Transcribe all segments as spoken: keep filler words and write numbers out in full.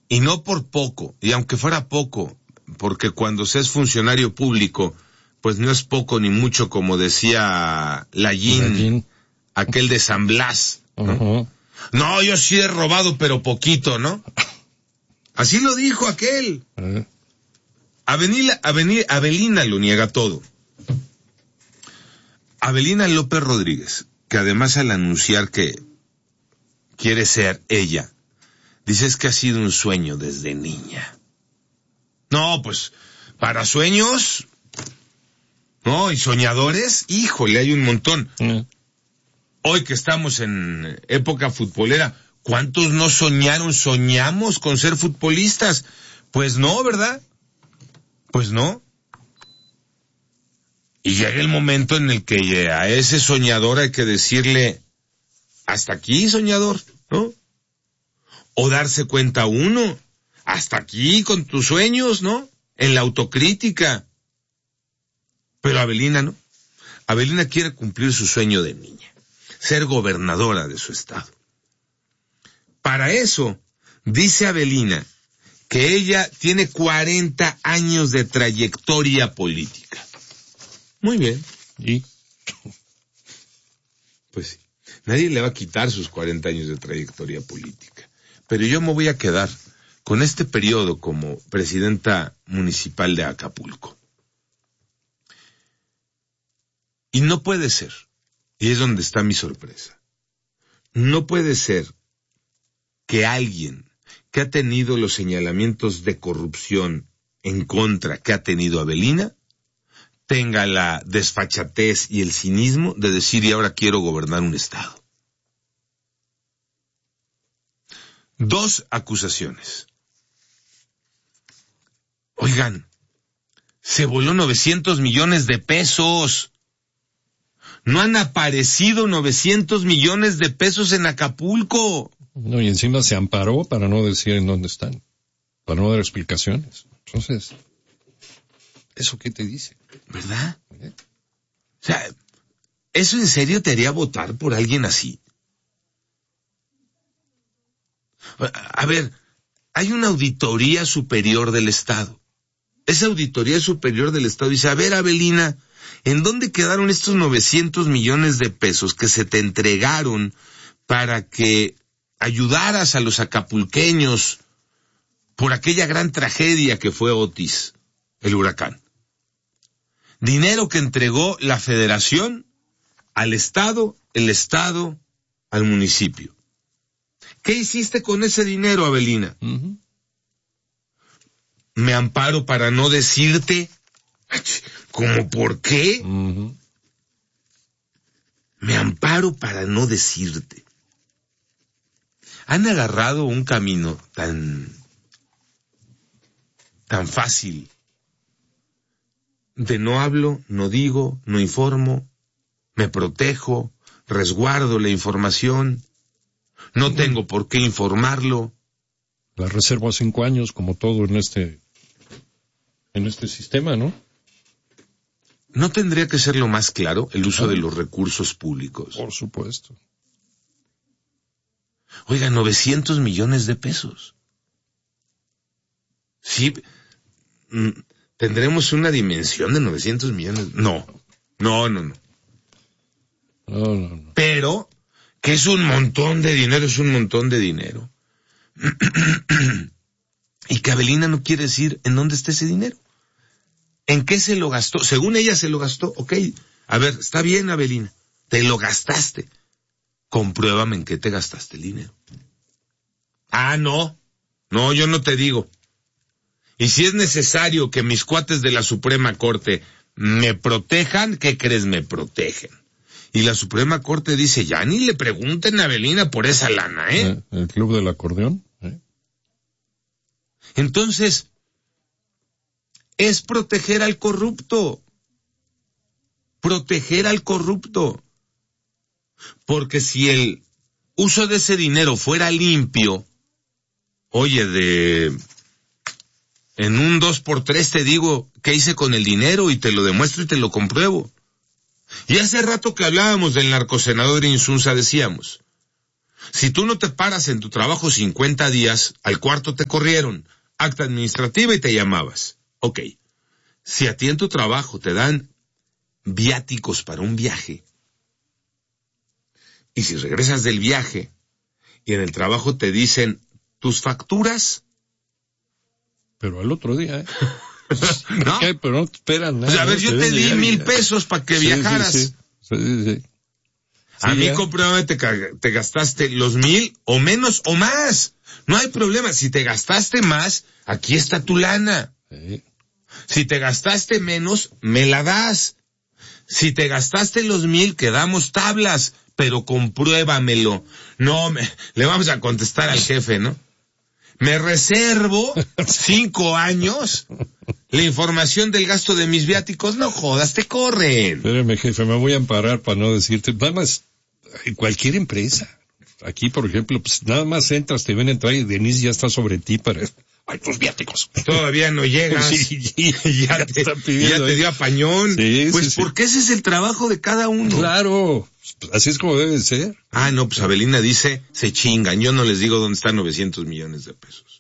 Y no por poco, y aunque fuera poco, porque cuando se es funcionario público, pues no es poco ni mucho, como decía Lallín, aquel de San Blas, ¿no? Uh-huh. No, yo sí he robado, pero poquito, ¿no? Así lo dijo aquel. Uh-huh. Avenida, Avenida, Avelina lo niega todo. Avelina López Rodríguez, que además al anunciar que quiere ser ella, dices que ha sido un sueño desde niña. No, pues, para sueños, no, y soñadores, híjole, hay un montón. Mm. Hoy que estamos en época futbolera, ¿cuántos no soñaron, soñamos con ser futbolistas? Pues no, ¿verdad? Pues no. Y llega el momento en el que a ese soñador hay que decirle, hasta aquí, soñador, ¿no? O darse cuenta uno, hasta aquí con tus sueños, ¿no? En la autocrítica. Pero Avelina no. Avelina quiere cumplir su sueño de niña, ser gobernadora de su estado. Para eso, dice Avelina, que ella tiene cuarenta años de trayectoria política. Muy bien. ¿Y? Pues sí, nadie le va a quitar sus cuarenta años de trayectoria política. Pero yo me voy a quedar con este periodo como presidenta municipal de Acapulco. Y no puede ser, y es donde está mi sorpresa, no puede ser que alguien que ha tenido los señalamientos de corrupción en contra que ha tenido Avelina, tenga la desfachatez y el cinismo de decir, y ahora quiero gobernar un estado. Dos acusaciones. Oigan, se voló novecientos millones de pesos. No han aparecido novecientos millones de pesos en Acapulco. No, y encima se amparó para no decir en dónde están, para no dar explicaciones. Entonces, ¿eso qué te dice? ¿Verdad? ¿Eh? O sea, ¿eso en serio te haría votar por alguien así? A ver, hay una auditoría superior del Estado. Esa auditoría superior del Estado dice, a ver, Avelina, ¿en dónde quedaron estos novecientos millones de pesos que se te entregaron para que ayudaras a los acapulqueños por aquella gran tragedia que fue Otis, el huracán? Dinero que entregó la Federación al Estado, el Estado al municipio. ¿Qué hiciste con ese dinero, Avelina? Uh-huh. Me amparo para no decirte. ¿Cómo por qué? Uh-huh. Me amparo para no decirte. Han agarrado un camino tan, tan fácil de no hablo, no digo, no informo, me protejo, resguardo la información, no tengo por qué informarlo. La reservo a cinco años, como todo en este, en este sistema, ¿no? ¿No tendría que ser lo más claro el uso ah. de los recursos públicos? Por supuesto. Oiga, novecientos millones de pesos. Sí, ¿tendremos una dimensión de novecientos millones? No, no, no, no. No, no, no. Pero, que es un montón de dinero, es un montón de dinero. Y que Avelina no quiere decir en dónde está ese dinero. ¿En qué se lo gastó? Según ella se lo gastó, ok. A ver, está bien, Avelina, te lo gastaste. Compruébame en qué te gastaste el dinero. Ah, no, no, yo no te digo. Y si es necesario que mis cuates de la Suprema Corte me protejan, ¿qué crees? Me protegen. Y la Suprema Corte dice, ya ni le pregunten a Avelina por esa lana, ¿eh? ¿El club del acordeón? ¿Eh? Entonces, es proteger al corrupto. Proteger al corrupto. Porque si el uso de ese dinero fuera limpio, oye, de... en un dos por tres te digo qué hice con el dinero y te lo demuestro y te lo compruebo. Y hace rato que hablábamos del narcosenador Insunza decíamos, Si tú no te paras en tu trabajo cincuenta días, al cuarto te corrieron, acta administrativa y te llamabas. Ok. Si a ti en tu trabajo te dan viáticos para un viaje, y si regresas del viaje y en el trabajo te dicen tus facturas, pero al otro día, ¿eh? ¿No? ¿Qué? Pero no te esperan nada. O sea, a ver, ¿no? yo te di mil pesos para que sí, viajaras. Sí, sí. Sí, sí. A Sí, mí, ya. compruébame, te, te gastaste los mil o menos o más. No hay problema. Si te gastaste más, aquí está tu lana. Sí. Si te gastaste menos, me la das. Si te gastaste los mil, quedamos tablas, pero compruébamelo. No, me, le vamos a contestar al jefe, ¿no? Me reservo cinco años la información del gasto de mis viáticos. No jodas, te corren. Espérame, jefe, me voy a amparar para no decirte. Nada más, en cualquier empresa. Aquí, por ejemplo, pues nada más entras, te ven entrar y Denise ya está sobre ti para... ¡Ay, tus viáticos! Todavía no llegas. Sí, y ya, ya te, están pidiendo, ya te ¿eh? dio apañón. Sí, pues sí, sí. porque ese es el trabajo de cada uno. Claro, así es como debe ser. Ah, no, pues Abelina dice, se chingan. Yo no les digo dónde están novecientos millones de pesos.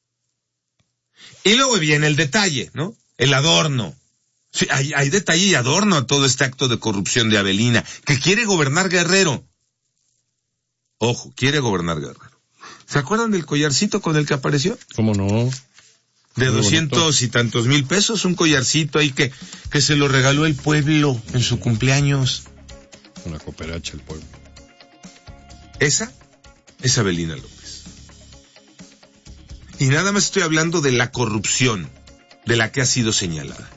Y luego viene el detalle, ¿no? El adorno. Sí, hay, hay detalle y adorno a todo este acto de corrupción de Abelina, que quiere gobernar Guerrero. Ojo, quiere gobernar Guerrero. ¿Se acuerdan del collarcito con el que apareció? ¿Cómo no? De Muy doscientos bonito. y tantos mil pesos, un collarcito ahí que, que se lo regaló el pueblo en su cumpleaños. Una cooperacha el pueblo. Esa es Abelina López. Y nada más estoy hablando de la corrupción de la que ha sido señalada.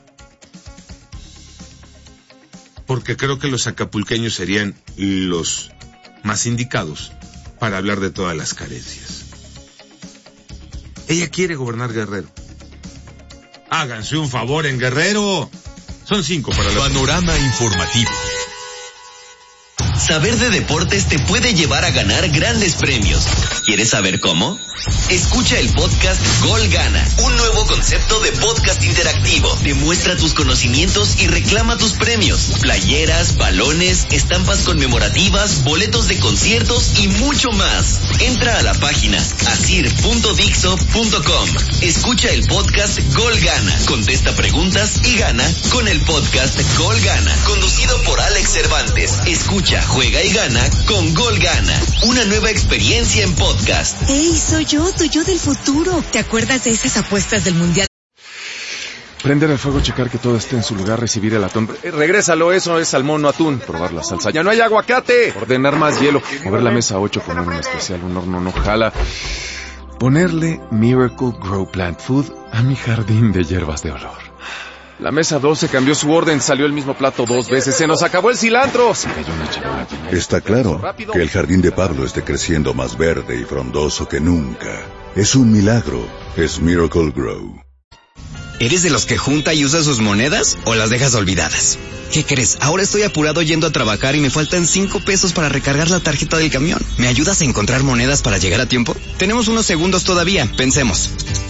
Porque creo que los acapulqueños serían los más indicados para hablar de todas las carencias. Ella quiere gobernar Guerrero. Háganse un favor en Guerrero. Son cinco para la... Panorama informativo. Saber de deportes te puede llevar a ganar grandes premios. ¿Quieres saber cómo? Escucha el podcast Gol Gana, un nuevo concepto de podcast interactivo. Demuestra tus conocimientos y reclama tus premios. Playeras, balones, estampas conmemorativas, boletos de conciertos y mucho más. Entra a la página asir punto dixo punto com. Escucha el podcast Gol Gana. Contesta preguntas y gana con el podcast Gol Gana. Conducido por Alex Cervantes. Escucha, juega y gana con Gol Gana. Una nueva experiencia en podcast. ¡Ey, soy yo, tu yo del futuro! ¿Te acuerdas de esas apuestas del Mundial? Prender el fuego, checar que todo esté en su lugar, recibir el atún. Eh, regrésalo, eso es salmón, no atún. Probar la salsa. ¡Ya no hay aguacate! Ordenar más hielo. Mover la mesa ocho, poner un especial, un horno no jala. Ponerle Miracle Grow Plant Food a mi jardín de hierbas de olor. La mesa doce cambió su orden, salió el mismo plato dos veces, se nos acabó el cilantro. Se cayó una charola llena de- Está claro que el jardín de Pablo esté creciendo más verde y frondoso que nunca. Es un milagro. Es Miracle Grow. ¿Eres de los que junta y usa sus monedas o las dejas olvidadas? ¿Qué crees? Ahora estoy apurado yendo a trabajar y me faltan cinco pesos para recargar la tarjeta del camión. ¿Me ayudas a encontrar monedas para llegar a tiempo? Tenemos unos segundos todavía, pensemos.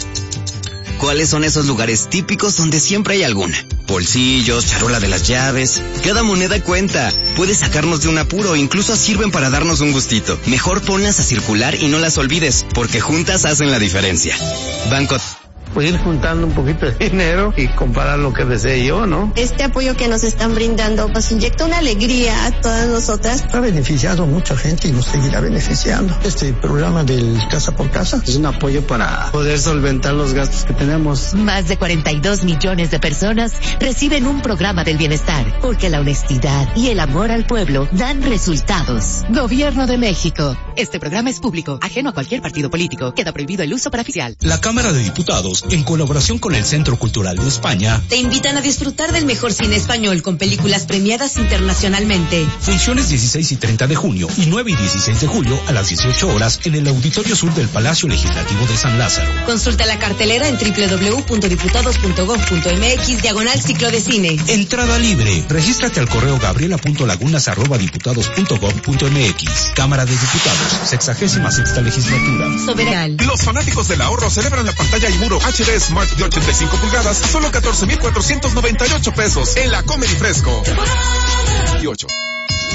¿Cuáles son esos lugares típicos donde siempre hay alguna? Bolsillos, charola de las llaves. Cada moneda cuenta. Puede sacarnos de un apuro, incluso sirven para darnos un gustito. Mejor ponlas a circular y no las olvides, porque juntas hacen la diferencia. Banco... Pues ir juntando un poquito de dinero y comparar lo que desee yo, ¿no? Este apoyo que nos están brindando nos inyecta una alegría a todas nosotras. Ha beneficiado a mucha gente y nos seguirá beneficiando. Este programa del Casa por Casa es un apoyo para poder solventar los gastos que tenemos. Más de cuarenta y dos millones de personas reciben un programa del bienestar, porque la honestidad y el amor al pueblo dan resultados. Gobierno de México. Este programa es público, ajeno a cualquier partido político. Queda prohibido el uso para oficial. La Cámara de Diputados, en colaboración con el Centro Cultural de España, Te invitan a disfrutar del mejor cine español con películas premiadas internacionalmente. funciones dieciséis y treinta de junio y nueve y dieciséis de julio a las dieciocho horas en el Auditorio Sur del Palacio Legislativo de San Lázaro. Consulta la cartelera en doble u doble u doble u punto diputados punto gob punto eme equis diagonal ciclo de cine. Entrada libre. Regístrate al correo gabriela punto lagunas arroba diputados punto gob punto eme equis. Cámara de Diputados, sexagésima sexta legislatura. Soberal. Los fanáticos del ahorro celebran la pantalla y muro H D Smart de ochenta y cinco pulgadas, solo catorce mil cuatrocientos noventa y ocho pesos en la Comedy Fresco. Y ocho.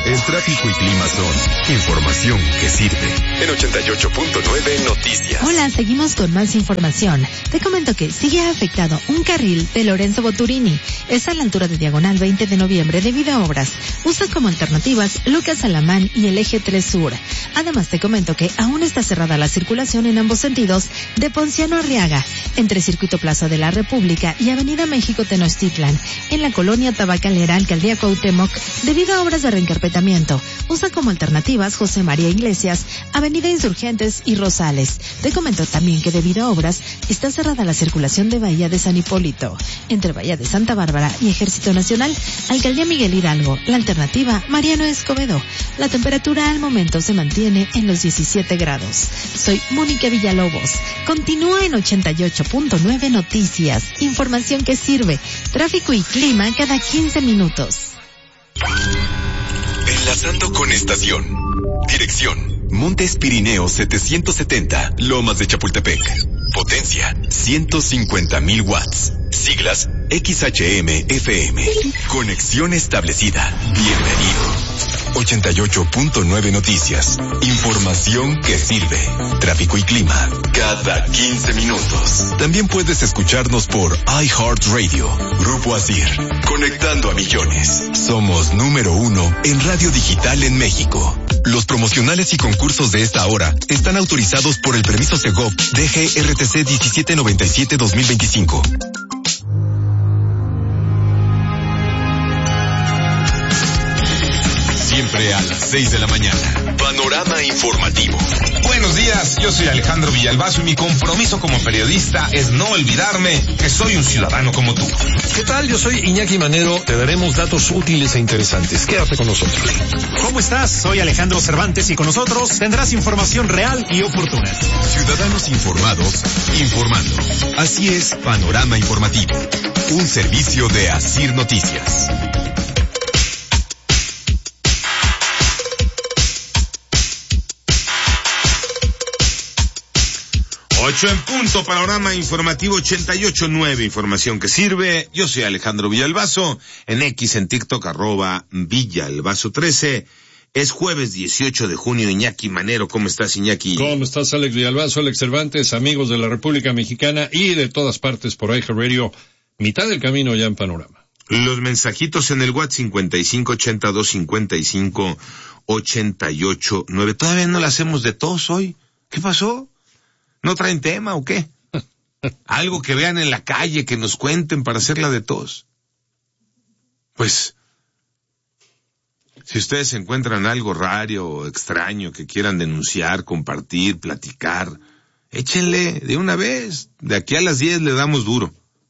El tráfico y clima son información que sirve. En ochenta y ocho punto nueve Noticias. Hola, seguimos con más información. Te comento que sigue afectado un carril de Lorenzo Boturini. Es a la altura de Diagonal veinte de noviembre debido a obras. Usa como alternativas Lucas Alamán y el eje tres Sur. Además te comento que aún está cerrada la circulación en ambos sentidos de Ponciano Arriaga, entre Circuito Plaza de la República y Avenida México Tenochtitlan, en la colonia Tabacalera, Alcaldía Cuauhtémoc, debido a obras de reencarpetamiento. Usa como alternativas José María Iglesias, Avenida Insurgentes y Rosales. Te comento también que debido a obras está cerrada la circulación de Bahía de San Hipólito, entre Bahía de Santa Bárbara y Ejército Nacional, Alcaldía Miguel Hidalgo. La alternativa Mariano Escobedo. La temperatura al momento se mantiene en los diecisiete grados. Soy Mónica Villalobos. Continúa en ochenta y ocho punto nueve Noticias. Información que sirve. Tráfico y clima cada quince minutos. Enlazando con estación. Dirección: Montes Pirineos setecientos setenta, Lomas de Chapultepec. Potencia: ciento cincuenta mil watts. Siglas: X H M F M. Conexión establecida. Bienvenido. ochenta y ocho punto nueve Noticias. Información que sirve. Tráfico y clima cada quince minutos. También puedes escucharnos por iHeartRadio. Grupo Asir. Conectando a millones. Somos número uno en radio digital en México. Los promocionales y concursos de esta hora están autorizados por el permiso Segov D G R T C diecisiete noventa y siete dos mil veinticinco. Siempre a las seis de la mañana. Panorama informativo. Buenos días, yo soy Alejandro Villalbazo y mi compromiso como periodista es no olvidarme que soy un ciudadano como tú. ¿Qué tal? Yo soy Iñaki Manero. Te daremos datos útiles e interesantes. Quédate con nosotros. ¿Cómo estás? Soy Alejandro Cervantes y con nosotros tendrás información real y oportuna. Ciudadanos informados, informando. Así es, Panorama Informativo. Un servicio de Asir Noticias. Ocho en punto, Panorama Informativo ochenta y ocho punto nueve, información que sirve. Yo soy Alejandro Villalbazo, en X, en TikTok, arroba Villalbazo trece. Es jueves dieciocho de junio, Iñaki Manero. ¿Cómo estás, Iñaki? ¿Cómo estás, Alex Villalbazo, Alex Cervantes, amigos de la República Mexicana y de todas partes por iHeartRadio? Mitad del camino ya en Panorama. Los mensajitos en el WhatsApp cincuenta y cinco ochenta y dos cincuenta y cinco ochenta y ocho nueve. ¿Todavía no la hacemos de tos hoy? ¿Qué pasó? ¿No traen tema o qué? Algo que vean en la calle, que nos cuenten para hacerla de tos. Pues, si ustedes encuentran algo raro o extraño que quieran denunciar, compartir, platicar, échenle de una vez. De aquí a las diez le damos duro.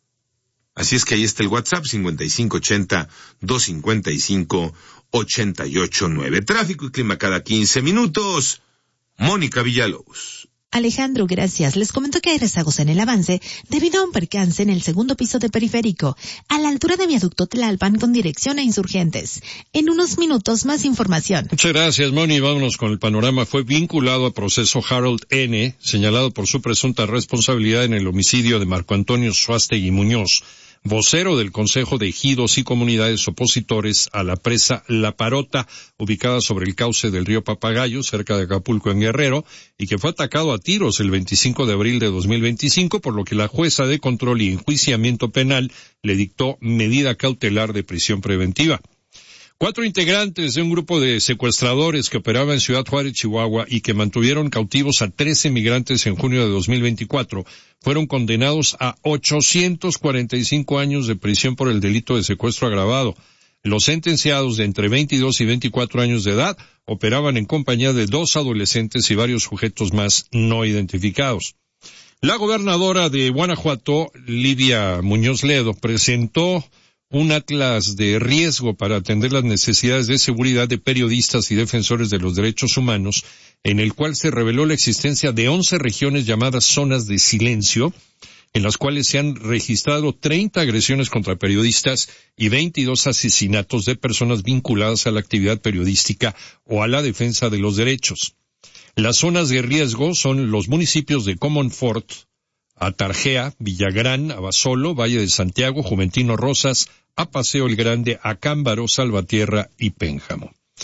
Así es que ahí está el WhatsApp cincuenta y cinco ochenta dos cincuenta y cinco ochenta y ocho nueve. Tráfico y clima cada quince minutos. Mónica Villalobos. Alejandro, gracias. Les comento que hay rezagos en el avance debido a un percance en el segundo piso de Periférico, a la altura de Viaducto Tlalpan con dirección a Insurgentes. En unos minutos más información. Muchas gracias, Moni. Vámonos con el panorama. Fue vinculado a proceso Harold N., señalado por su presunta responsabilidad en el homicidio de Marco Antonio Suástegui Muñoz, vocero del Consejo de Ejidos y Comunidades Opositores a la presa La Parota, ubicada sobre el cauce del río Papagayo, cerca de Acapulco, en Guerrero, y que fue atacado a tiros el veinticinco de abril de dos mil veinticinco, por lo que la jueza de control y enjuiciamiento penal le dictó medida cautelar de prisión preventiva. Cuatro integrantes de un grupo de secuestradores que operaba en Ciudad Juárez, Chihuahua, y que mantuvieron cautivos a trece migrantes en junio de dos mil veinticuatro, fueron condenados a ochocientos cuarenta y cinco años de prisión por el delito de secuestro agravado. Los sentenciados de entre veintidós y veinticuatro años de edad operaban en compañía de dos adolescentes y varios sujetos más no identificados. La gobernadora de Guanajuato, Lidia Muñoz Ledo, presentó un atlas de riesgo para atender las necesidades de seguridad de periodistas y defensores de los derechos humanos, en el cual se reveló la existencia de once regiones llamadas zonas de silencio, en las cuales se han registrado treinta agresiones contra periodistas y veintidós asesinatos de personas vinculadas a la actividad periodística o a la defensa de los derechos. Las zonas de riesgo son los municipios de Comonfort, Atarjea, Villagrán, Abasolo, Valle de Santiago, Juventino Rosas, Apaseo el Grande, Acámbaro, Salvatierra y Pénjamo.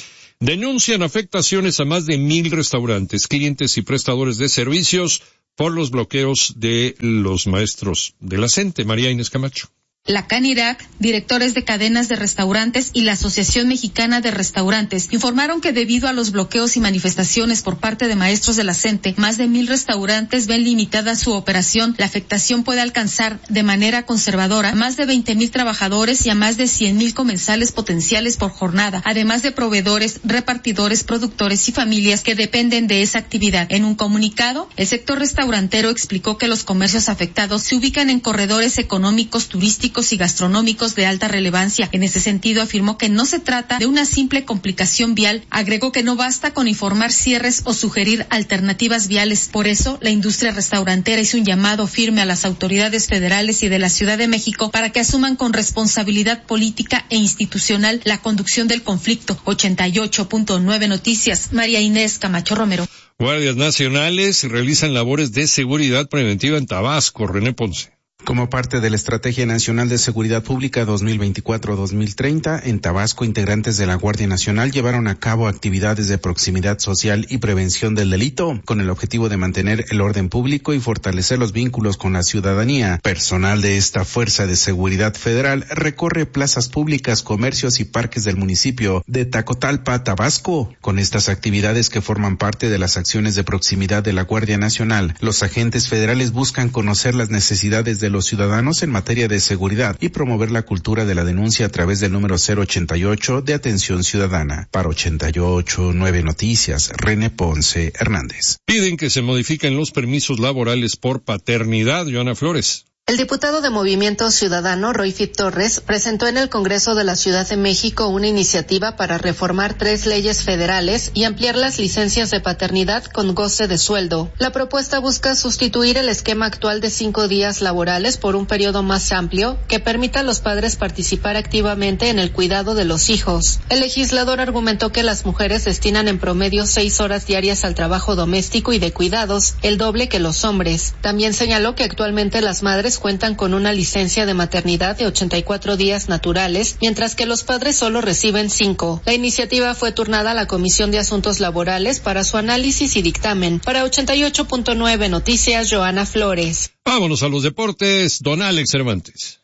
Denuncian afectaciones a más de mil restaurantes, clientes y prestadores de servicios por los bloqueos de los maestros de la CENTE. María Inés Camacho. La CANIRAC, directores de cadenas de restaurantes y la Asociación Mexicana de Restaurantes informaron que debido a los bloqueos y manifestaciones por parte de maestros de la CENTE, más de mil restaurantes ven limitada su operación. La afectación puede alcanzar de manera conservadora a más de veinte mil trabajadores y a más de cien mil comensales potenciales por jornada, además de proveedores, repartidores, productores y familias que dependen de esa actividad. En un comunicado, el sector restaurantero explicó que los comercios afectados se ubican en corredores económicos, turísticos y gastronómicos de alta relevancia. En ese sentido, afirmó que no se trata de una simple complicación vial. Agregó que no basta con informar cierres o sugerir alternativas viales. Por eso, la industria restaurantera hizo un llamado firme a las autoridades federales y de la Ciudad de México para que asuman con responsabilidad política e institucional la conducción del conflicto. ochenta y ocho punto nueve Noticias, María Inés Camacho Romero. Guardias nacionales realizan labores de seguridad preventiva en Tabasco. René Ponce. Como parte de la Estrategia Nacional de Seguridad Pública dos mil veinticuatro a dos mil treinta, en Tabasco, integrantes de la Guardia Nacional llevaron a cabo actividades de proximidad social y prevención del delito, con el objetivo de mantener el orden público y fortalecer los vínculos con la ciudadanía. Personal de esta Fuerza de Seguridad Federal recorre plazas públicas, comercios y parques del municipio de Tacotalpa, Tabasco. Con estas actividades que forman parte de las acciones de proximidad de la Guardia Nacional, los agentes federales buscan conocer las necesidades de los ciudadanos en materia de seguridad y promover la cultura de la denuncia a través del número cero ochenta y ocho de Atención Ciudadana. Para ochenta y ocho punto nueve Noticias, René Ponce Hernández. Piden que se modifiquen los permisos laborales por paternidad. Joana Flores. El diputado de Movimiento Ciudadano, Royfit Torres, presentó en el Congreso de la Ciudad de México una iniciativa para reformar tres leyes federales y ampliar las licencias de paternidad con goce de sueldo. La propuesta busca sustituir el esquema actual de cinco días laborales por un periodo más amplio que permita a los padres participar activamente en el cuidado de los hijos. El legislador argumentó que las mujeres destinan en promedio seis horas diarias al trabajo doméstico y de cuidados, el doble que los hombres. También señaló que actualmente las madres cuentan con una licencia de maternidad de ochenta y cuatro días naturales, mientras que los padres solo reciben cinco. La iniciativa fue turnada a la Comisión de Asuntos Laborales para su análisis y dictamen. Para ochenta y ocho punto nueve Noticias, Joana Flores. Vámonos a los deportes, don Alex Cervantes.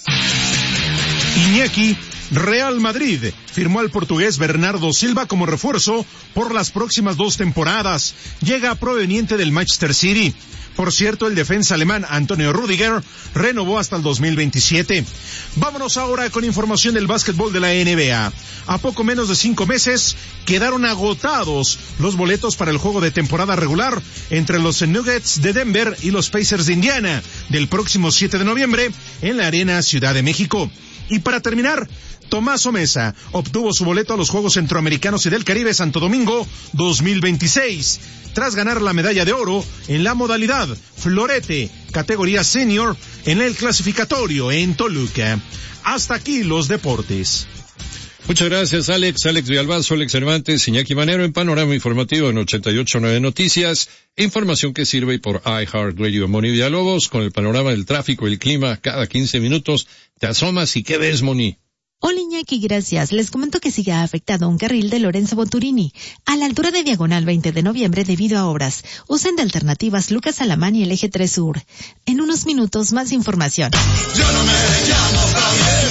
Iñaki, Real Madrid firmó al portugués Bernardo Silva como refuerzo por las próximas dos temporadas. Llega proveniente del Manchester City. Por cierto, el defensa alemán Antonio Rüdiger renovó hasta el dos mil veintisiete. Vámonos ahora con información del básquetbol de la N B A. A poco menos de cinco meses quedaron agotados los boletos para el juego de temporada regular entre los Nuggets de Denver y los Pacers de Indiana del próximo siete de noviembre en la Arena Ciudad de México. Y para terminar, Tomás Mesa obtuvo su boleto a los Juegos Centroamericanos y del Caribe Santo Domingo dos mil veintiséis, tras ganar la medalla de oro en la modalidad florete, categoría senior, en el clasificatorio en Toluca. Hasta aquí los deportes. Muchas gracias, Alex. Alex Villalbazo, Alex Cervantes, Iñaki Manero en Panorama Informativo en ochenta y ocho punto nueve Noticias. Información que sirve por iHeartRadio. Moni Villalobos con el panorama del tráfico y el clima cada quince minutos. Te asomas y ¿qué ves, Moni? Hola Iñaki, gracias. Les comento que sigue afectado un carril de Lorenzo Boturini a la altura de Diagonal veinte de noviembre debido a obras. Usen de alternativas Lucas Alamán y el Eje tres Sur. En unos minutos más información. Yo no me llamo Javier.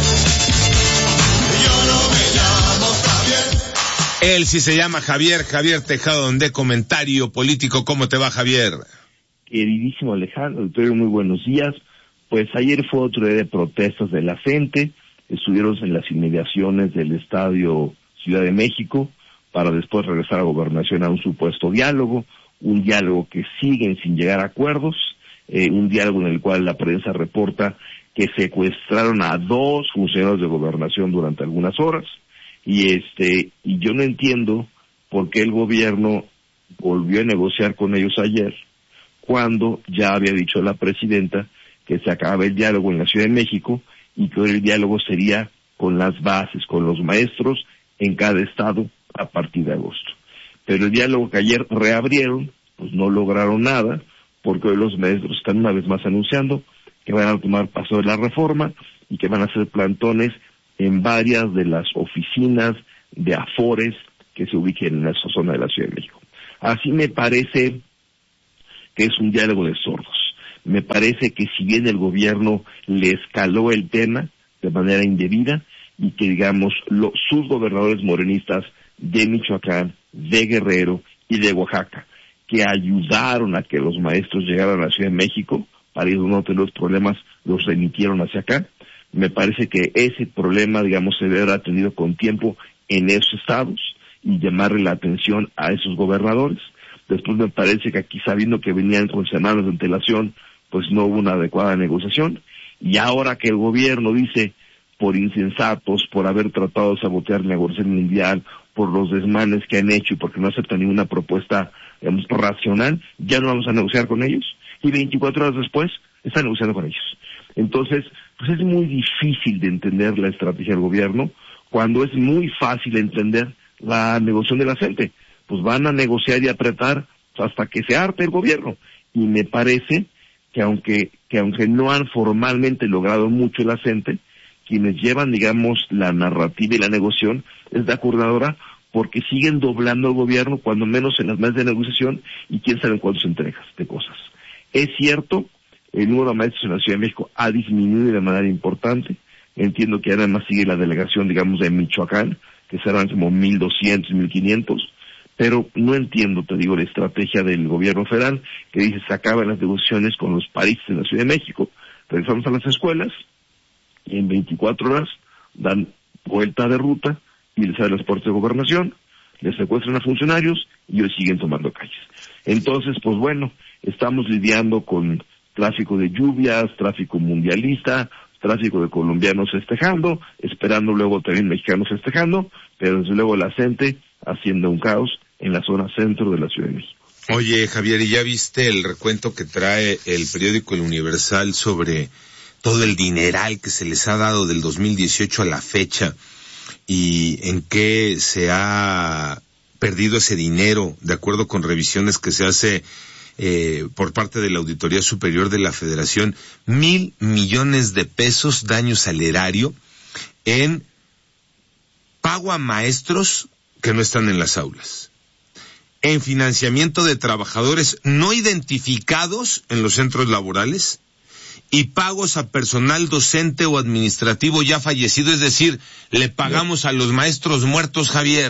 Yo no me llamo Javier. Él sí se llama Javier, Javier Tejado, de Comentario Político. ¿Cómo te va, Javier? Queridísimo Alejandro, doctor, muy buenos días. Pues ayer fue otro día de protestas de la gente. Estuvieron en las inmediaciones del Estadio Ciudad de México para después regresar a Gobernación a un supuesto diálogo, un diálogo que siguen sin llegar a acuerdos, eh, un diálogo en el cual la prensa reporta que secuestraron a dos funcionarios de Gobernación durante algunas horas, y este y yo no entiendo por qué el gobierno volvió a negociar con ellos ayer, cuando ya había dicho la presidenta que se acababa el diálogo en la Ciudad de México y que hoy el diálogo sería con las bases, con los maestros en cada estado a partir de agosto. Pero el diálogo que ayer reabrieron, pues no lograron nada, porque hoy los maestros están una vez más anunciando que van a tomar paso de la reforma y que van a hacer plantones en varias de las oficinas de Afores que se ubiquen en esa zona de la Ciudad de México. Así me parece que es un diálogo de sordos. Me parece que si bien el gobierno le escaló el tema de manera indebida y que, digamos, lo, sus gobernadores morenistas de Michoacán, de Guerrero y de Oaxaca, que ayudaron a que los maestros llegaran a la Ciudad de México, para ellos no tener los problemas, los remitieron hacia acá. Me parece que ese problema, digamos, se debe haber atendido con tiempo en esos estados y llamarle la atención a esos gobernadores. Después me parece que aquí, sabiendo que venían con semanas de antelación, pues no hubo una adecuada negociación. Y ahora que el gobierno dice, por insensatos, por haber tratado de sabotear la negociación mundial, por los desmanes que han hecho y porque no aceptan ninguna propuesta, digamos, racional, ya no vamos a negociar con ellos. Y veinticuatro horas después, están negociando con ellos. Entonces, pues es muy difícil de entender la estrategia del gobierno, cuando es muy fácil entender la negociación de la gente. Pues van a negociar y apretar hasta que se harte el gobierno. Y me parece que aunque que aunque no han formalmente logrado mucho la gente, quienes llevan, digamos, la narrativa y la negociación es la coordinadora, porque siguen doblando el gobierno, cuando menos en las mesas de negociación, y quién sabe cuántas entregas de cosas. Es cierto, el número de maestros en la Ciudad de México ha disminuido de manera importante. Entiendo que además sigue la delegación, digamos, de Michoacán, que serán como mil doscientos, mil quinientos, pero no entiendo, te digo, la estrategia del gobierno federal, que dice se acaban las negociaciones con los países en la Ciudad de México, regresamos a las escuelas, y en veinticuatro horas dan vuelta de ruta, y les salen las puertas de gobernación, les secuestran a funcionarios, y hoy siguen tomando calles. Entonces, pues bueno, estamos lidiando con tráfico de lluvias, tráfico mundialista, tráfico de colombianos festejando, esperando luego también mexicanos festejando, pero desde luego la gente haciendo un caos en la zona centro de la Ciudad de México. Oye, Javier, ¿y ya viste el recuento que trae el periódico El Universal sobre todo el dineral que se les ha dado del dos mil dieciocho a la fecha y en qué se ha perdido ese dinero, de acuerdo con revisiones que se hace eh, por parte de la Auditoría Superior de la Federación? Mil millones de pesos daños al erario en pago a maestros que no están en las aulas, en financiamiento de trabajadores no identificados en los centros laborales y pagos a personal docente o administrativo ya fallecido, es decir, le pagamos a los maestros muertos, Javier.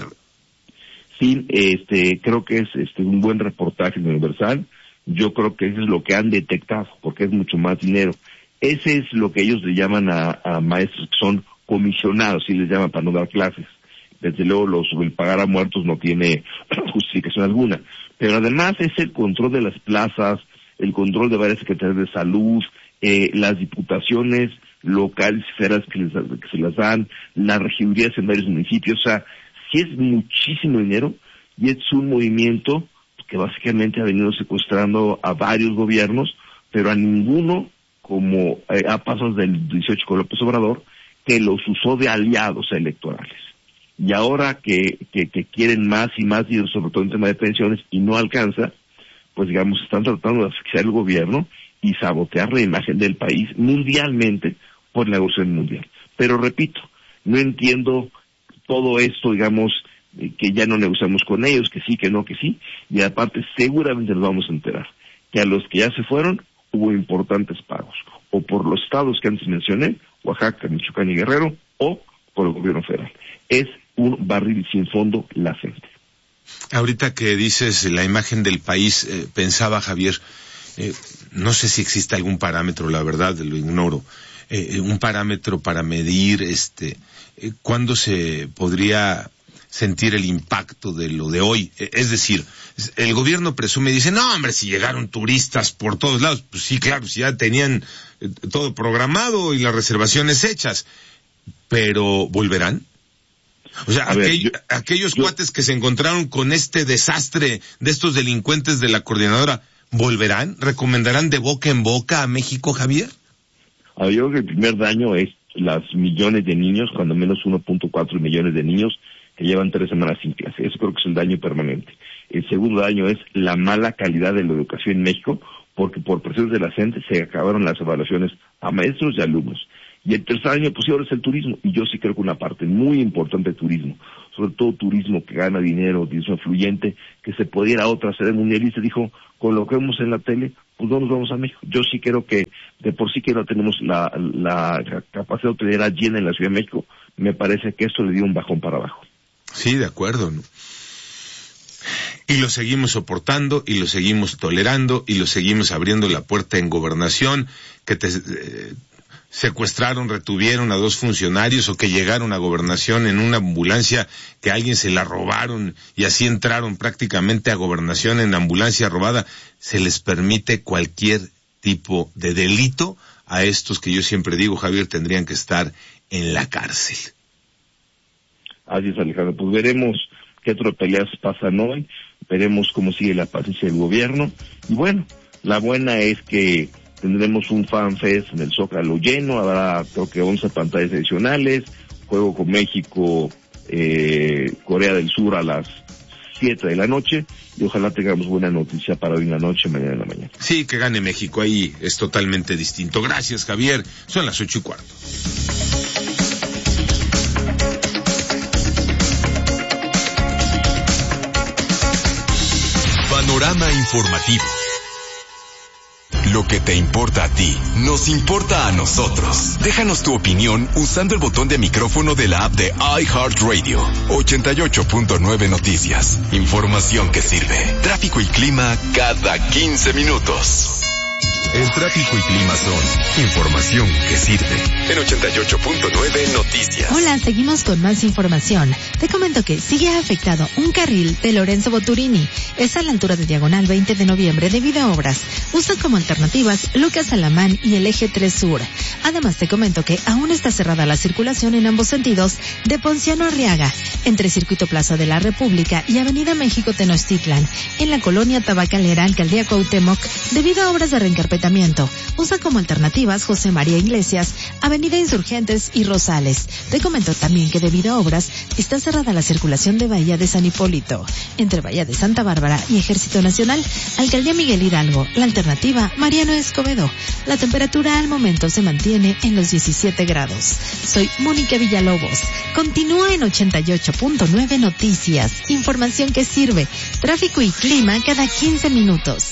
Sí, este, creo que es este un buen reportaje de Universal. Yo creo que eso es lo que han detectado, porque es mucho más dinero. Ese es lo que ellos le llaman a, a maestros que son comisionados, y les llaman para no dar clases. Desde luego, los, el pagar a muertos no tiene justificación alguna. Pero además es el control de las plazas, el control de varias secretarías de salud, eh, las diputaciones locales y federales que, les, que se las dan, las regidurías en varios municipios. O sea, sí es muchísimo dinero, y es un movimiento que básicamente ha venido secuestrando a varios gobiernos, pero a ninguno, como eh, a pasos del dieciocho con López Obrador, que los usó de aliados electorales. Y ahora que, que, que quieren más y más dinero, sobre todo en tema de pensiones, y no alcanza, pues digamos, están tratando de asfixiar el gobierno y sabotear la imagen del país mundialmente por la negociación mundial. Pero repito, no entiendo todo esto, digamos, eh, que ya no negociamos con ellos, que sí, que no, que sí, y aparte seguramente nos vamos a enterar que a los que ya se fueron hubo importantes pagos, o por los estados que antes mencioné, Oaxaca, Michoacán y Guerrero, o por el gobierno federal. Es un barril sin fondo la gente. Ahorita que dices la imagen del país, eh, pensaba, Javier, eh, no sé si existe algún parámetro, la verdad, lo ignoro, eh, un parámetro para medir este eh, cuándo se podría sentir el impacto de lo de hoy. Eh, es decir, el gobierno presume y dice, no, hombre, si llegaron turistas por todos lados, pues sí, claro, si ya tenían eh, todo programado y las reservaciones hechas, pero ¿volverán? O sea, ver, aquel, yo, aquellos yo, cuates que se encontraron con este desastre de estos delincuentes de la coordinadora, ¿volverán? ¿Recomendarán de boca en boca a México, Javier? A ver, yo creo que el primer daño es las millones de niños, cuando menos uno punto cuatro millones de niños que llevan tres semanas sin clase. Eso creo que es el daño permanente. El segundo daño es la mala calidad de la educación en México, porque por presiones de la gente se acabaron las evaluaciones a maestros y alumnos. Y el tercer año, pues sí, ahora es el turismo. Y yo sí creo que una parte muy importante de turismo, sobre todo turismo que gana dinero, turismo influyente, que se puede ir a otra sede mundialista, dijo, con lo que vemos en la tele, pues no nos vamos a México. Yo sí creo que, de por sí que no tenemos la, la capacidad hotelera llena en la Ciudad de México, me parece que esto le dio un bajón para abajo. Sí, de acuerdo, ¿no? Y lo seguimos soportando, y lo seguimos tolerando, y lo seguimos abriendo la puerta en Gobernación, que te... Eh, secuestraron, retuvieron a dos funcionarios o que llegaron a Gobernación en una ambulancia que a alguien se la robaron y así entraron prácticamente a Gobernación en ambulancia robada. Se les permite cualquier tipo de delito a estos que yo siempre digo, Javier, tendrían que estar en la cárcel. Así es, Alejandro. Pues veremos qué otras peleas pasan hoy, veremos cómo sigue la paciencia del gobierno. Y bueno, la buena es que tendremos un Fan Fest en el Zócalo lleno, habrá creo que once pantallas adicionales, juego con México, eh, Corea del Sur a las siete de la noche, y ojalá tengamos buena noticia para hoy en la noche, mañana en la mañana. Sí, que gane México, ahí es totalmente distinto. Gracias, Javier. Son las ocho y cuarto. Panorama informativo. Lo que te importa a ti, nos importa a nosotros. Déjanos tu opinión usando el botón de micrófono de la app de iHeartRadio. ochenta y ocho punto nueve Noticias. Información que sirve. Tráfico y clima cada quince minutos. El tráfico y clima son información que sirve. En ochenta y ocho punto nueve Noticias. Hola, seguimos con más información. Te comento que sigue afectado un carril de Lorenzo Boturini. Es a la altura de Diagonal veinte de noviembre debido a obras. Usa como alternativas Lucas Alamán y el eje tres Sur. Además te comento que aún está cerrada la circulación en ambos sentidos de Ponciano Arriaga, entre Circuito Plaza de la República y Avenida México Tenochtitlan, en la colonia Tabacalera, Alcaldía Cuauhtémoc, debido a obras de reencarpetamiento. Usa como alternativas José María Iglesias, Avenida Insurgentes y Rosales. Te comento también que debido a obras está cerrada la circulación de Bahía de San Hipólito, entre Bahía de Santa Bárbara y Ejército Nacional, Alcaldía Miguel Hidalgo. La alternativa Mariano Escobedo. La temperatura al momento se mantiene en los diecisiete grados. Soy Mónica Villalobos. Continúa en ochenta y ocho punto nueve Noticias. Información que sirve. Tráfico y clima cada quince minutos.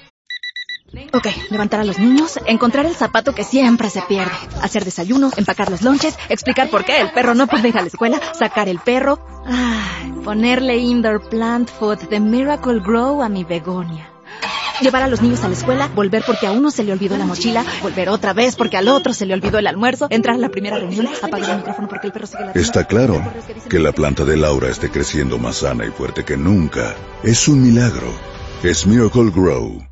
Ok, levantar a los niños, encontrar el zapato que siempre se pierde, hacer desayuno, empacar los lonches, explicar por qué el perro no puede ir a la escuela, sacar el perro, ay, ponerle indoor plant food de Miracle Grow a mi begonia. Llevar a los niños a la escuela, volver porque a uno se le olvidó la mochila, volver otra vez porque al otro se le olvidó el almuerzo, entrar a la primera reunión, apagar el micrófono porque el perro sigue ladrando. Está claro que la planta de Laura esté creciendo más sana y fuerte que nunca. Es un milagro. Es Miracle Grow.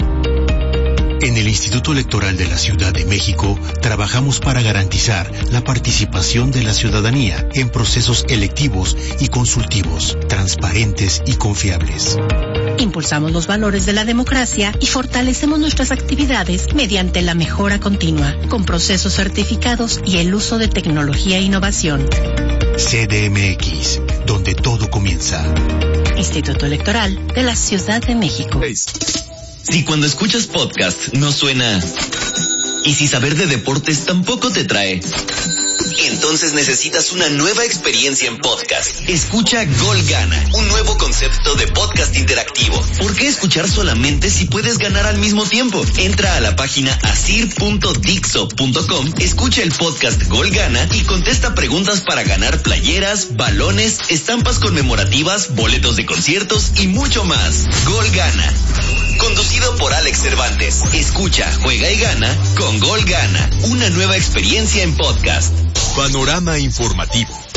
En el Instituto Electoral de la Ciudad de México trabajamos para garantizar la participación de la ciudadanía en procesos electivos y consultivos, transparentes y confiables. Impulsamos los valores de la democracia y fortalecemos nuestras actividades mediante la mejora continua, con procesos certificados y el uso de tecnología e innovación. C D M X, donde todo comienza. Instituto Electoral de la Ciudad de México. Si cuando escuchas podcast no suena, y si saber de deportes tampoco te trae, entonces necesitas una nueva experiencia en podcast. Escucha Gol Gana, un nuevo concepto de podcast interactivo. ¿Por qué escuchar solamente si puedes ganar al mismo tiempo? Entra a la página asir punto dixo punto com, escucha el podcast Gol Gana y contesta preguntas para ganar playeras, balones, estampas conmemorativas, boletos de conciertos y mucho más. Gol Gana. Conducido por Alex Cervantes. Escucha, juega y gana con Gol Gana. Una nueva experiencia en podcast. Panorama informativo.